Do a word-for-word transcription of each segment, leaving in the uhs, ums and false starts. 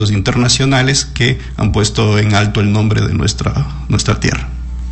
internacionales que han puesto en alto el nombre de nuestra, nuestra tierra.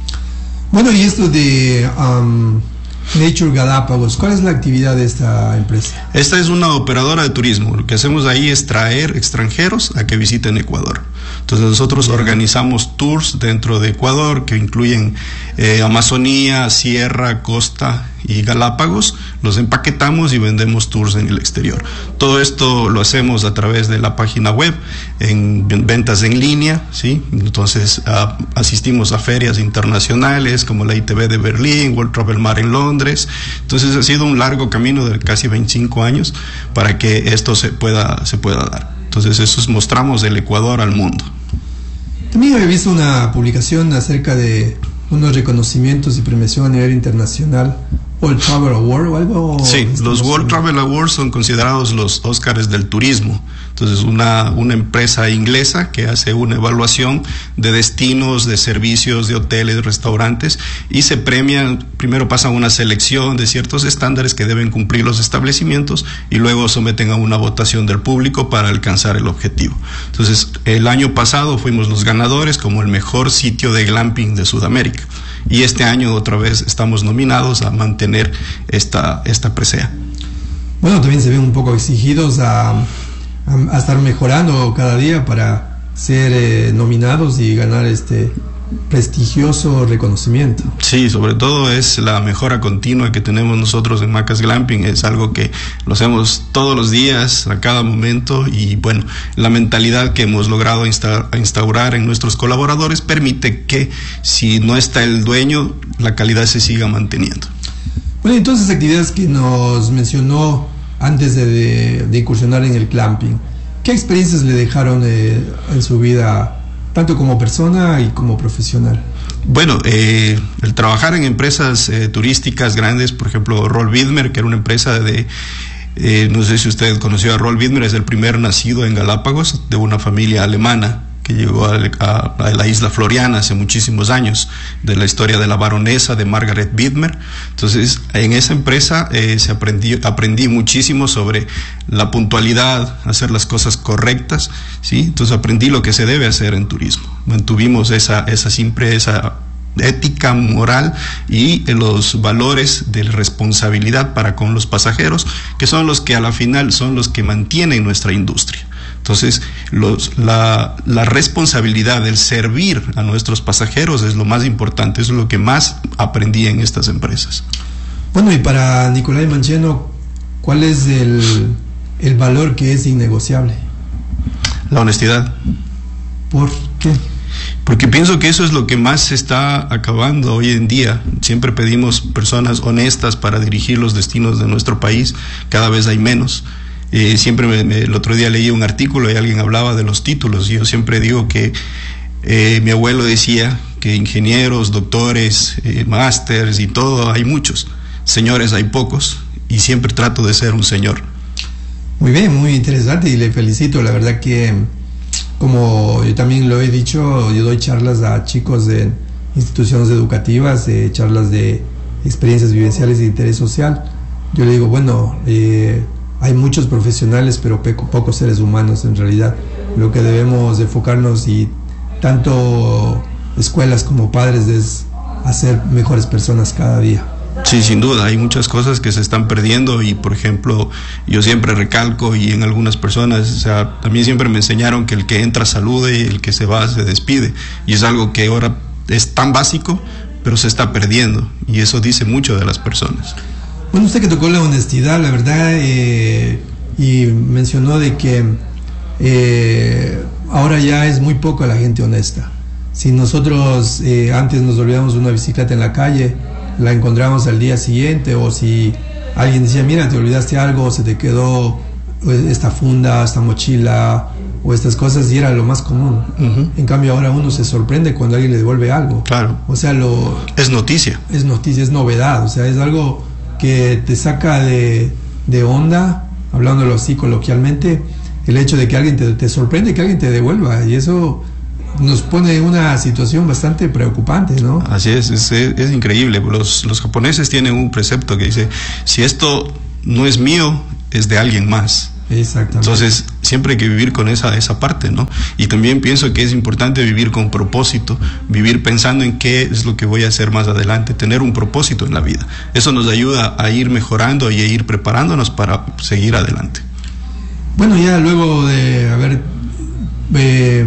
Bueno, y esto de um, Nature Galápagos, ¿cuál es la actividad de esta empresa? Esta es una operadora de turismo. Lo que hacemos ahí es traer extranjeros a que visiten Ecuador. Entonces nosotros yeah. organizamos tours dentro de Ecuador que incluyen eh, Amazonía, Sierra, Costa y Galápagos. Los empaquetamos y vendemos tours en el exterior. Todo esto lo hacemos a través de la página web, en ventas en línea, ¿sí? Entonces uh, asistimos a ferias internacionales como la I T B de Berlín, World Travel Mart en Londres. Entonces ha sido un largo camino de casi veinticinco años para que esto se pueda, se pueda dar. Entonces eso es, mostramos el Ecuador al mundo. También había visto una publicación acerca de unos reconocimientos y premiación a nivel internacional, World Travel Award o algo. Sí, los World Travel Awards son considerados los Óscares del turismo. Entonces una, una empresa inglesa que hace una evaluación de destinos, de servicios, de hoteles, restaurantes, y se premian, primero pasan una selección de ciertos estándares que deben cumplir los establecimientos y luego someten a una votación del público para alcanzar el objetivo. Entonces el año pasado fuimos los ganadores como el mejor sitio de glamping de Sudamérica. Y este año otra vez estamos nominados a mantener esta, esta presea. Bueno, también se ven un poco exigidos a, a, a estar mejorando cada día para ser eh, nominados y ganar este prestigioso reconocimiento. Sí, sobre todo es la mejora continua que tenemos nosotros en Macas Glamping. Es algo que lo hacemos todos los días, a cada momento, y bueno, la mentalidad que hemos logrado insta- instaurar en nuestros colaboradores permite que si no está el dueño, la calidad se siga manteniendo. Bueno, entonces actividades que nos mencionó antes de, de, de incursionar en el glamping, ¿qué experiencias le dejaron eh, en su vida, tanto como persona y como profesional? Bueno, eh, el trabajar en empresas eh, turísticas grandes, por ejemplo, Roll Widmer, que era una empresa de, eh, no sé si usted conoció a Roll Widmer, es el primer nacido en Galápagos de una familia alemana que llegó a, a, a la isla Floriana hace muchísimos años, de la historia de la baronesa de Margaret Widmer. Entonces, en esa empresa eh, se aprendí, aprendí muchísimo sobre la puntualidad, hacer las cosas correctas, ¿sí? Entonces aprendí lo que se debe hacer en turismo. Mantuvimos esa, esa siempre esa ética, moral y los valores de responsabilidad para con los pasajeros, que son los que a la final son los que mantienen nuestra industria. Entonces, los, la, la responsabilidad del servir a nuestros pasajeros es lo más importante, es lo que más aprendí en estas empresas. Bueno, y para Nicolai Mancheno, ¿cuál es el, el valor que es innegociable? La honestidad. ¿Por qué? Porque pienso que eso es lo que más se está acabando hoy en día. Siempre pedimos personas honestas para dirigir los destinos de nuestro país, cada vez hay menos. Eh, siempre me, me, el otro día leí un artículo y alguien hablaba de los títulos, y yo siempre digo que eh, mi abuelo decía que ingenieros, doctores, eh, másters y todo, hay muchos, señores hay pocos, y siempre trato de ser un señor. Muy bien, muy interesante y le felicito. La verdad que, como yo también lo he dicho, yo doy charlas a chicos de instituciones educativas, eh, charlas de experiencias vivenciales de interés social. Yo le digo, bueno, eh, hay muchos profesionales, pero poco, pocos seres humanos en realidad. Lo que debemos enfocarnos, y tanto escuelas como padres, es hacer mejores personas cada día. Sí, sin duda, hay muchas cosas que se están perdiendo, y por ejemplo, yo siempre recalco, y en algunas personas, o sea, a mí siempre me enseñaron que el que entra salude y el que se va se despide, y es algo que ahora es tan básico, pero se está perdiendo, y eso dice mucho de las personas. Bueno, usted que tocó la honestidad, la verdad, eh, y mencionó de que eh, ahora ya es muy poca la gente honesta. Si nosotros eh, antes nos olvidamos de una bicicleta en la calle, la encontramos al día siguiente, o si alguien decía, mira, te olvidaste algo, se te quedó esta funda, esta mochila o estas cosas, y era lo más común. Uh-huh. En cambio ahora uno se sorprende cuando alguien le devuelve algo. Claro. O sea, lo es noticia. Es noticia, es novedad, o sea, es algo que te saca de, de onda, hablándolo así coloquialmente, el hecho de que alguien te, te sorprende, que alguien te devuelva, y eso nos pone en una situación bastante preocupante, ¿no? Así es, es, es increíble. Los, los japoneses tienen un precepto que dice, si esto no es mío, es de alguien más. Exactamente. Entonces, siempre hay que vivir con esa, esa parte, ¿no? Y también pienso que es importante vivir con propósito, vivir pensando en qué es lo que voy a hacer más adelante, tener un propósito en la vida. Eso nos ayuda a ir mejorando y a ir preparándonos para seguir adelante. Bueno, ya luego de haber eh,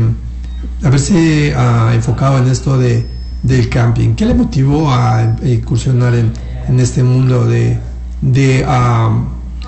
haberse uh, enfocado en esto de, del camping, ¿qué le motivó a incursionar en, en este mundo de, de uh,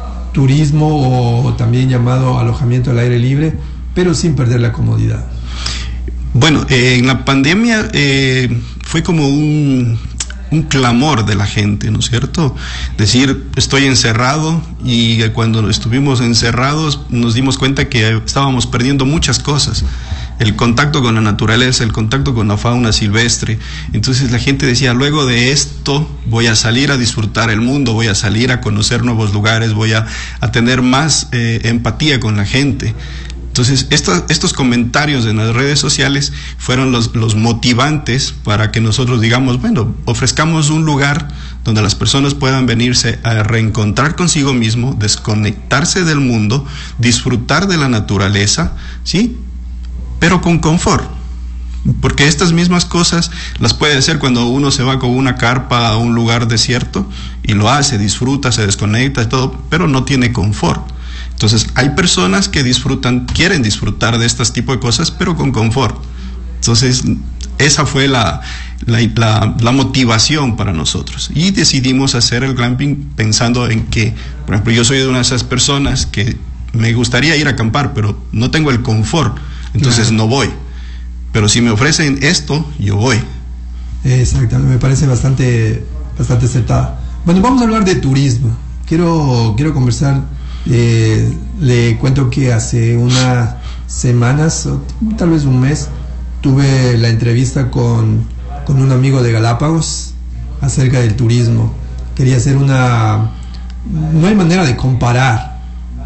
turismo, o también llamado alojamiento al aire libre, pero sin perder la comodidad? Bueno, eh, en la pandemia eh, fue como un... un clamor de la gente, ¿no es cierto? Decir, estoy encerrado, y cuando estuvimos encerrados nos dimos cuenta que estábamos perdiendo muchas cosas. El contacto con la naturaleza, el contacto con la fauna silvestre. Entonces la gente decía, luego de esto voy a salir a disfrutar el mundo, voy a salir a conocer nuevos lugares, voy a, a tener más eh, empatía con la gente. Entonces, estos, estos comentarios en las redes sociales fueron los, los motivantes para que nosotros digamos, bueno, ofrezcamos un lugar donde las personas puedan venirse a reencontrar consigo mismo, desconectarse del mundo, disfrutar de la naturaleza, ¿sí? Pero con confort. Porque estas mismas cosas las puede hacer cuando uno se va con una carpa a un lugar desierto y lo hace, disfruta, se desconecta y todo, pero no tiene confort. Entonces, hay personas que disfrutan, quieren disfrutar de este tipo de cosas, pero con confort. Entonces, esa fue la, la, la, la motivación para nosotros. Y decidimos hacer el glamping pensando en que, por ejemplo, yo soy de una de esas personas que me gustaría ir a acampar, pero no tengo el confort, entonces claro, no voy. Pero si me ofrecen esto, yo voy. Exactamente, me parece bastante, bastante acertada. Bueno, vamos a hablar de turismo. Quiero, quiero conversar. Eh, le cuento que hace unas semanas, o tal vez un mes, tuve la entrevista con, con un amigo de Galápagos acerca del turismo. Quería hacer una... No hay manera de comparar,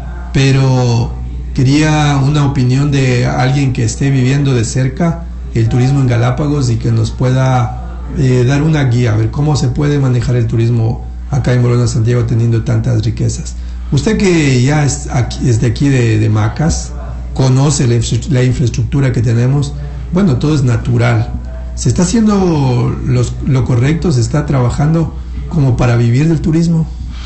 pero quería una opinión de alguien que esté viviendo de cerca el turismo en Galápagos y que nos pueda eh, dar una guía, a ver cómo se puede manejar el turismo acá en Morona, Santiago, teniendo tantas riquezas. Usted que ya es, aquí, es de aquí de, de Macas, conoce la, la infraestructura que tenemos, bueno, todo es natural. ¿Se está haciendo los, lo correcto? ¿Se está trabajando como para vivir del turismo?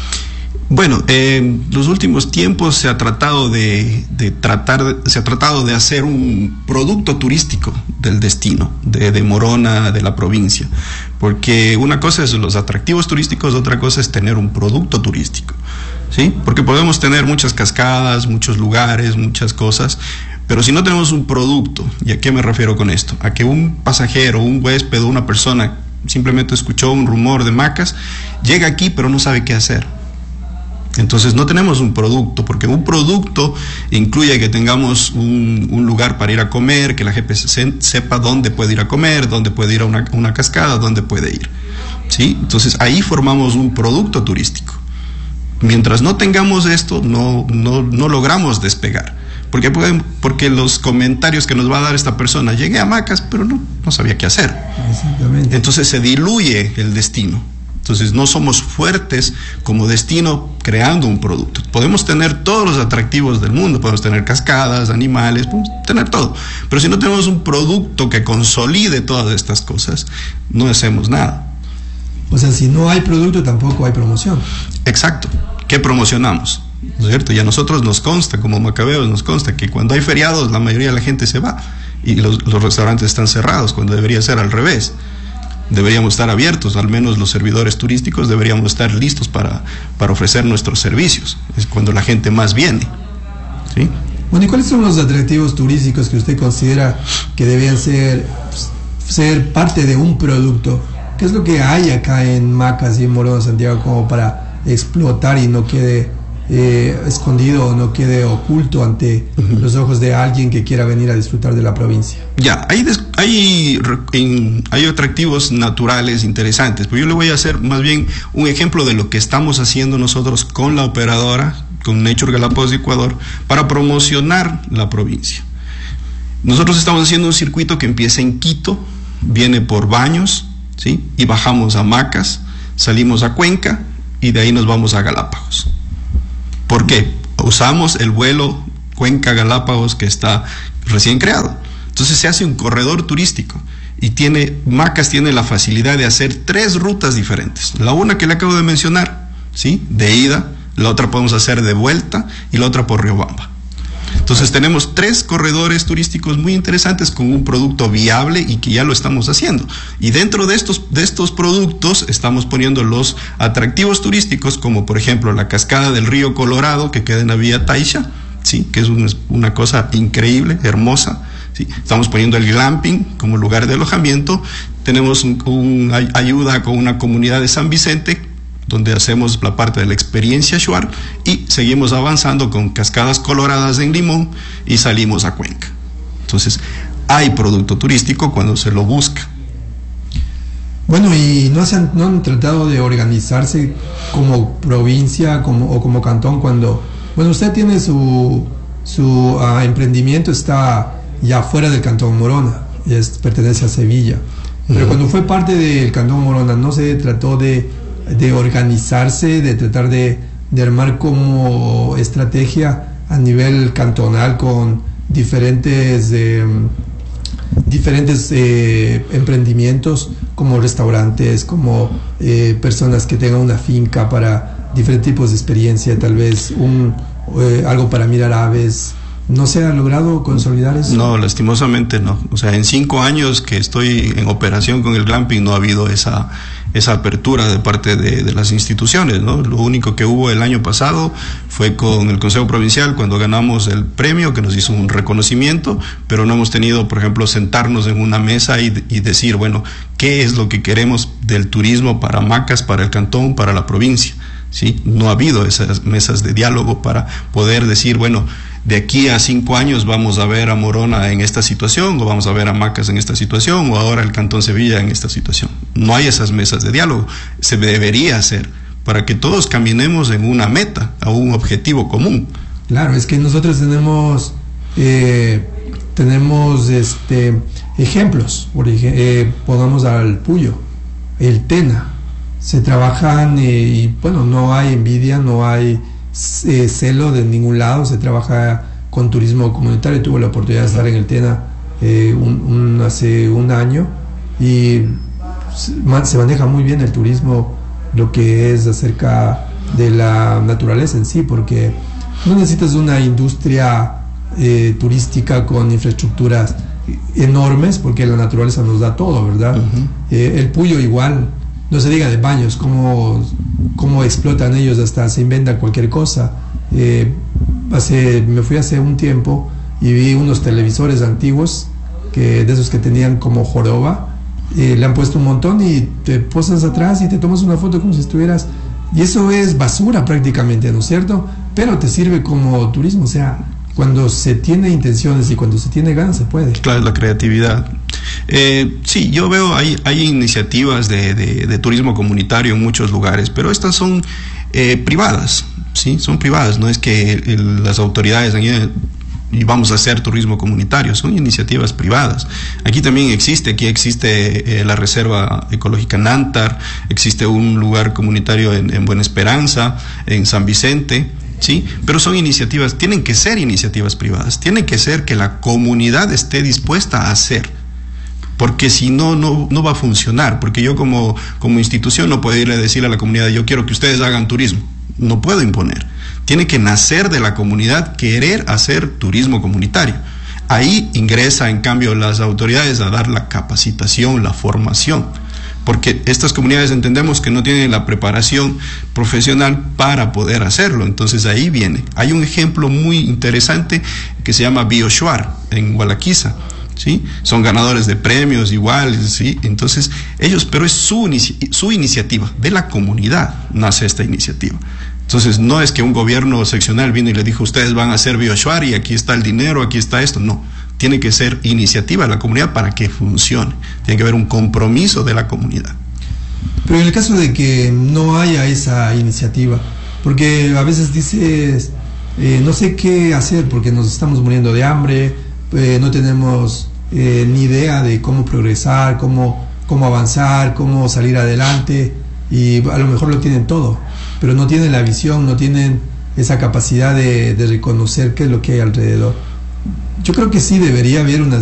Bueno, en los últimos tiempos se ha tratado de, de tratar, se ha tratado de hacer un producto turístico del destino, de, de Morona, de la provincia, porque una cosa es los atractivos turísticos, otra cosa es tener un producto turístico, ¿sí? Porque podemos tener muchas cascadas, muchos lugares, muchas cosas, pero si no tenemos un producto, ¿y a qué me refiero con esto? A que un pasajero, un huésped o una persona simplemente escuchó un rumor de Macas, llega aquí pero no sabe qué hacer. Entonces no tenemos un producto, porque un producto incluye que tengamos un, un lugar para ir a comer, que la gente se, sepa dónde puede ir a comer, dónde puede ir a una, una cascada, dónde puede ir, ¿sí? Entonces ahí formamos un producto turístico. Mientras no tengamos esto, no, no, no logramos despegar. Porque, porque los comentarios que nos va a dar esta persona, llegué a Macas, pero no, no sabía qué hacer. Exactamente. Entonces se diluye el destino. Entonces no somos fuertes como destino creando un producto. Podemos tener todos los atractivos del mundo, podemos tener cascadas, animales, podemos tener todo. Pero si no tenemos un producto que consolide todas estas cosas, no hacemos nada. O sea, si no hay producto, tampoco hay promoción. Exacto. ¿Qué promocionamos? ¿No es cierto? Y a nosotros nos consta, como macabeos, nos consta que cuando hay feriados, la mayoría de la gente se va y los, los restaurantes están cerrados, cuando debería ser al revés. Deberíamos estar abiertos, al menos los servidores turísticos deberíamos estar listos para, para ofrecer nuestros servicios. Es cuando la gente más viene, ¿sí? Bueno, ¿y cuáles son los atractivos turísticos que usted considera que debían ser, ser parte de un producto? ¿Qué es lo que hay acá en Macas y en Morona, Santiago, como para explotar y no quede eh, escondido o no quede oculto ante uh-huh. los ojos de alguien que quiera venir a disfrutar de la provincia? Ya, hay, des, hay, en, hay atractivos naturales interesantes, pero yo le voy a hacer más bien un ejemplo de lo que estamos haciendo nosotros con la operadora, con Nature Galápagos de Ecuador, para promocionar la provincia. Nosotros estamos haciendo un circuito que empieza en Quito, viene por Baños, ¿sí? Y bajamos a Macas, salimos a Cuenca y de ahí nos vamos a Galápagos. ¿Por qué? Usamos el vuelo Cuenca Galápagos, que está recién creado. Entonces se hace un corredor turístico y tiene, Macas tiene la facilidad de hacer tres rutas diferentes. La una que le acabo de mencionar, ¿sí? De ida, la otra podemos hacer de vuelta y la otra por Riobamba. Entonces tenemos tres corredores turísticos muy interesantes con un producto viable y que ya lo estamos haciendo. Y dentro de estos, de estos productos estamos poniendo los atractivos turísticos, como por ejemplo la cascada del río Colorado, que queda en la Vía Taisha, ¿sí? Que es un, una cosa increíble, hermosa. ¿Sí? Estamos poniendo el glamping como lugar de alojamiento. Tenemos un, un, ayuda con una comunidad de San Vicente, donde hacemos la parte de la experiencia Shuar, y seguimos avanzando con cascadas coloradas en Limón y salimos a Cuenca. Entonces, hay producto turístico cuando se lo busca. Bueno, y no, se han, no han tratado de organizarse como provincia como, o como cantón cuando... Bueno, usted tiene su, su uh, emprendimiento, está ya fuera del Cantón Morona, es, pertenece a Sevilla. Pero uh-huh. cuando fue parte del Cantón Morona, ¿no se trató de, de organizarse, de tratar de, de armar como estrategia a nivel cantonal con diferentes, eh, diferentes eh, emprendimientos, como restaurantes, como eh, personas que tengan una finca para diferentes tipos de experiencia, tal vez un, eh, algo para mirar aves? ¿No se ha logrado consolidar eso? No, lastimosamente no. O sea, en cinco años que estoy en operación con el glamping no ha habido esa, esa apertura de parte de, de las instituciones, ¿no? Lo único que hubo el año pasado fue con el Consejo Provincial, cuando ganamos el premio, que nos hizo un reconocimiento, pero no hemos tenido, por ejemplo, sentarnos en una mesa y, y decir, bueno, ¿qué es lo que queremos del turismo para Macas, para el cantón, para la provincia? ¿Sí? No ha habido esas mesas de diálogo para poder decir, bueno, de aquí a cinco años vamos a ver a Morona en esta situación, o vamos a ver a Macas en esta situación, o ahora el Cantón Sevilla en esta situación. No hay esas mesas de diálogo. Se debería hacer para que todos caminemos en una meta, a un objetivo común. Claro, es que nosotros tenemos eh, tenemos este ejemplos. Por ejemplo, eh, pongamos al Puyo, el Tena. Se trabajan eh, y bueno, no hay envidia, no hay eh, celo de ningún lado. Se trabaja con turismo comunitario. Tuve la oportunidad de estar en el Tena eh, un, un, hace un año y se maneja muy bien el turismo, lo que es acerca de la naturaleza en sí, porque no necesitas una industria eh, turística con infraestructuras enormes, porque la naturaleza nos da todo, ¿verdad? Uh-huh. eh, el Puyo igual. No se diga de baños, cómo, cómo explotan ellos, hasta se inventan cualquier cosa. Eh, hace, me fui hace un tiempo y vi unos televisores antiguos, que, de esos que tenían como joroba, eh, le han puesto un montón y te posas atrás y te tomas una foto como si estuvieras... Y eso es basura prácticamente, ¿no es cierto? Pero te sirve como turismo, o sea, cuando se tiene intenciones y cuando se tiene ganas se puede. Claro, la creatividad. Eh, sí, yo veo hay, hay iniciativas de, de, de turismo comunitario en muchos lugares, pero estas son eh, privadas, sí, son privadas. No es que el, las autoridades y vamos a hacer turismo comunitario, son iniciativas privadas. Aquí también existe, aquí existe eh, la Reserva Ecológica Nántar, existe un lugar comunitario en, en Buena Esperanza, en San Vicente. Sí, pero son iniciativas, tienen que ser iniciativas privadas, tienen que ser que la comunidad esté dispuesta a hacer, porque si no, no, no va a funcionar, porque yo como, como institución no puedo ir a decirle a la comunidad, yo quiero que ustedes hagan turismo, no puedo imponer, tiene que nacer de la comunidad querer hacer turismo comunitario. Ahí ingresa en cambio las autoridades a dar la capacitación, la formación, porque estas comunidades entendemos que no tienen la preparación profesional para poder hacerlo. Entonces ahí viene. Hay un ejemplo muy interesante que se llama BioShuar en Gualaquiza, ¿sí? Son ganadores de premios igual, ¿sí? Entonces ellos, pero es su, su iniciativa, de la comunidad nace esta iniciativa. Entonces no es que un gobierno seccional vino y le dijo, ustedes van a hacer BioShuar y aquí está el dinero, aquí está esto, no. Tiene que ser iniciativa de la comunidad para que funcione. Tiene que haber un compromiso de la comunidad. Pero en el caso de que no haya esa iniciativa, porque a veces dices, eh, no sé qué hacer porque nos estamos muriendo de hambre, eh, no tenemos eh, ni idea de cómo progresar, cómo, cómo avanzar, cómo salir adelante, y a lo mejor lo tienen todo, pero no tienen la visión, no tienen esa capacidad de, de reconocer qué es lo que hay alrededor. Yo creo que sí debería haber una